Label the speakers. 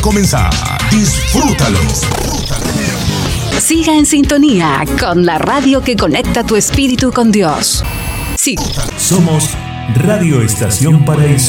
Speaker 1: comenzar. Disfrútalo.
Speaker 2: Siga en sintonía con la radio que conecta tu espíritu con Dios. Sí.
Speaker 3: Somos Radio Estación Paraíso.